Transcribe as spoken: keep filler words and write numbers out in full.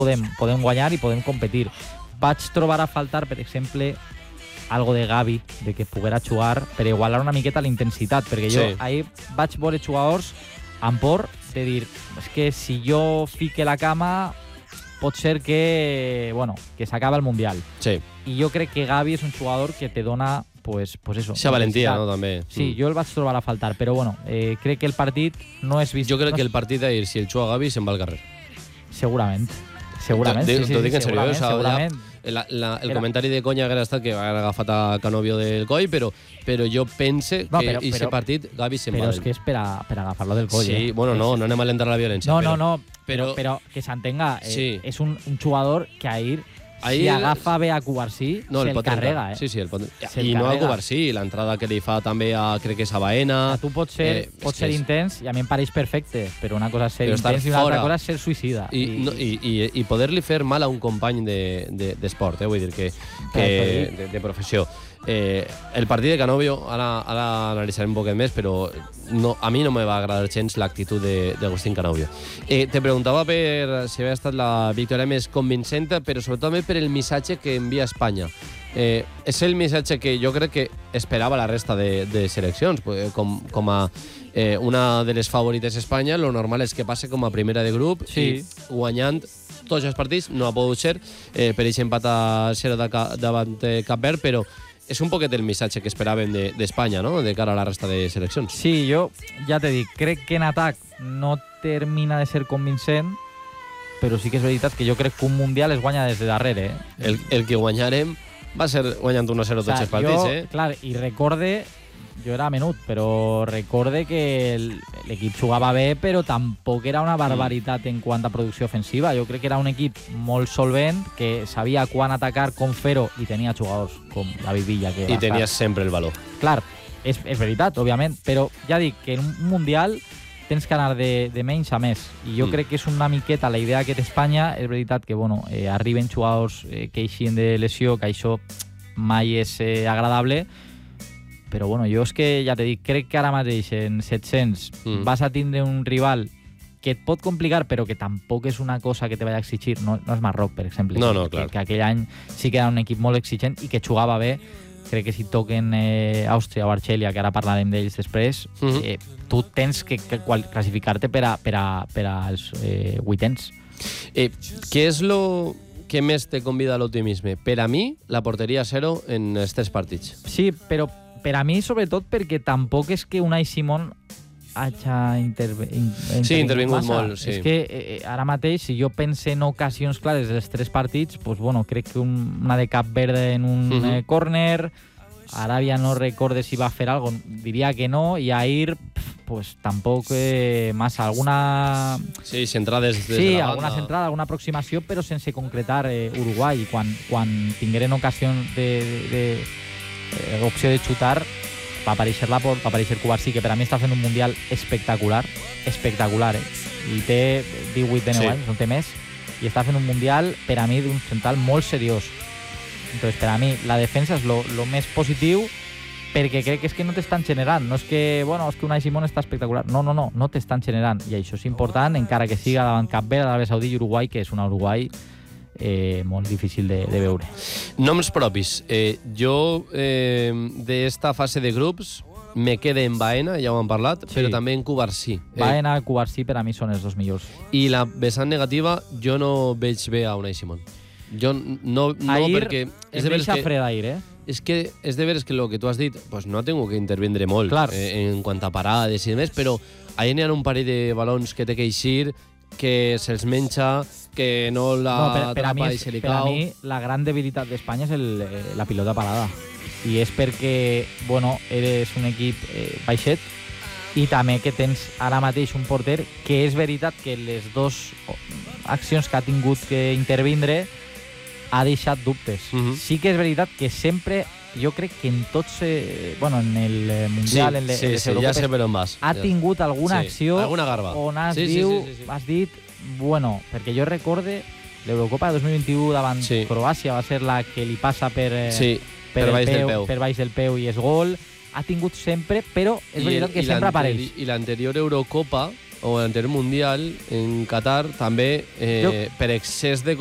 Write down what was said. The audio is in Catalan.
podem, podem guanyar i podem competir. Vaig trobar a faltar, per exemple, algo de Gavi, de que poguera jugar per igualar una miqueta la intensitat, perquè jo sí. ahir vaig veure jugadors amb por de dir, és que si jo fique la cama pot ser que, bueno, que s'acaba el Mundial. Sí. I jo crec que Gavi és un jugador que te dona pues, pues eso. Esa valentia, no, també. Sí, mm. jo el vaig trobar a faltar, però bueno, eh, crec que el partit no és vist... Jo crec no que el partit d'ahir, si el juga Gavi, se'n va al carrer. Segurament. Segurament, sí, sí, sí, t'ho dic en segurament, seriós, segurament. La, la, el Era. comentari de conya haguera estat que haguera agafat a Canovio del coll, però, però jo pense no, que però, aquest partit Gavi se'n va. Però és que és per, a, per agafar-lo del coll. Sí, eh? bueno, no, no anem a alentar la violència. No, però, no, no, però, però, però que s'entenga, eh, sí. és un, un jugador que ahir, ahir si agafa bé a Cubarsí, no, se'l carrega. Eh? Sí, sí, el pot... Se I no carrega. a Cubarsí, l'entrada que li fa també a, crec que és a Baena... A tu pots ser, eh, pot ser és... intens, i a mi em pareix perfecte, però una cosa és ser però intens i una fora. altra cosa és ser suïcida. I, I, no, i, i, i poder-li fer mal a un company d'esport, de, de, eh? Vull dir que, que de, de professió. Eh, el partit de Canovio, ara, ara analitzarem un poquet més, però no, a mi no me va agradar gens l'actitud d'Agustín Canovio. Eh, te preguntava per si havia estat la victòria més convincent, però sobretot per el missatge que envia Espanya. Eh, és el missatge que jo crec que esperava la resta de, de seleccions. Com, com a eh, una de les favorites Espanya, lo normal és que passe com a primera de grup sí. i guanyant tots els partits, no ha pogut ser, eh, per aquest empat a zero davant Cap Verd, però és un poquet el missatge que esperàvem d'Espanya, de, no?, de cara a la resta de seleccions. Sí, jo ja t'he dit, crec que en atac no termina de ser convincent, però sí que és veritat que jo crec que un Mundial es guanya des de darrere. Eh? El, el que guanyarem va ser guanyant un a zero tots o sea, els partits, jo, eh? Clar, i recorde, jo era menut, però recorde que l'equip jugava bé, però tampoc era una barbaritat en quant a producció ofensiva. Jo crec que era un equip molt solvent, que sabia quan atacar, com fer-ho, i tenia jugadors com David Villa. Que I tenies sempre el valor. Clar, és, és veritat, òbviament, però ja dic que en un Mundial tens que anar de, de menys a més. I jo mm. crec que és una miqueta la idea que té Espanya. És veritat que bueno, eh, arriben jugadors eh, que eixien de lesió, que això mai és eh, agradable, però bueno, jo és que ja t'he dit, crec que ara mateix en set-cents mm. vas a tindre un rival que et pot complicar, però que tampoc és una cosa que te vaya a exigir. No, no és Marroc, per exemple. No, no, que, clar. Que aquell any sí que era un equip molt exigent i que jugava bé. Crec que si toquen eh, Àustria o Arxèlia, que ara parlarem d'ells després, mm -hmm. eh, tu tens que, que classificar-te per, a, per, a, per als eh, vuitens. Eh, què és lo que més te convida a l'optimisme? Per a mi, la porteria zero en els tres partits. Sí, però per a mi, sobretot, perquè tampoc és que Unai Simón hagi interve intervingut, sí, intervingut massa. molt. Sí. És que eh, ara mateix, si jo pense en ocasions clares dels tres partits, pues, bueno, crec que un, una de Cap Verde en un uh-huh. eh, córner, Aràbia no recorde si va fer algo, diria que no, i ahir pues tampoc eh, massa. Alguna... Sí, centrades des sí, de la banda. alguna centrada, alguna aproximació, però sense concretar eh, Uruguai. Quan, quan tingueren ocasió de... de, de Eh, opció de xutar, va aparèixer Laporte, va aparèixer Cubarsí, que per a mi està fent un Mundial espectacular, espectacular, eh? I té divuit de nou sí. anys, no té més, i està fent un Mundial, per a mi, d'un central molt seriós. Entonces, per a mi, la defensa és lo, lo més positiu, perquè crec que és que no t'estan generant. No és que, bueno, és que Unai Simón està espectacular. No, no, no, no t'estan generant. I això és important, encara que siga davant Cap Verd, Aràbia Saudí i Uruguai, que és una Uruguai Eh, molt difícil de, de veure. Noms propis. Eh, jo, eh, d'esta fase de grups, me quede en Baena, ja ho hem parlat, sí. però també en Cubarsí. Baena i eh, Cubarsí per a mi són els dos millors. I la vessant negativa, jo no veig bé a Unai Simón. Jo no, no ahir, perquè... És de deixar fred ahir, eh? És que és de veres que el que tu has dit pues no ha tingut que intervindre molt eh, en quant a parades i demés, però ahir n'hi ha un parell de balons que té que eixir, que se'ls menja, que no la no, per, per atrapa és, i se li per cau. Per a mi, la gran debilitat d'Espanya és el, eh, la pilota parada. I és perquè, bueno, eres un equip eh, baixet i també que tens ara mateix un porter que és veritat que les dues accions que ha tingut que intervindre ha deixat dubtes. Uh-huh. Sí que és veritat que sempre... Jo crec que en tots, eh, bueno, en el Mundial, sí, en, le, sí, en les sí, Eurocopas, ja sé per on vas. ha tingut alguna sí, acció alguna garba. on has, sí, diu, sí, sí, sí, sí. has dit, bueno, perquè jo recorde l'Eurocopa de dos mil vint-i-u davant sí. Croàcia, va ser la que li passa per, eh, sí, per, per, baix peu, del peu. per baix del peu i és gol. Ha tingut sempre, però és I veritat el, que i sempre apareix. I l'anterior Eurocopa o l'anterior Mundial en Qatar també eh, Jo- per excés de